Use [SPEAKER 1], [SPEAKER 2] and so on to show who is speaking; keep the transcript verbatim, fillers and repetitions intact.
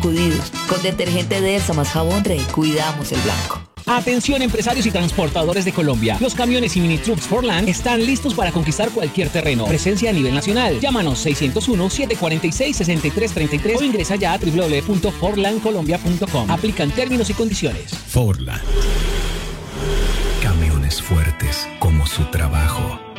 [SPEAKER 1] Sacudidos. Con detergente Delsa más jabón Rey, cuidamos el blanco.
[SPEAKER 2] Atención empresarios y transportadores de Colombia. Los camiones y mini trucks Forland están listos para conquistar cualquier terreno. Presencia a nivel nacional. Llámanos seiscientos uno, setecientos cuarenta y seis, sesenta y tres treinta y tres o ingresa ya a doble u doble u doble u punto forland colombia punto com. Aplican términos y condiciones.
[SPEAKER 3] Forland. Camiones fuertes como su trabajo.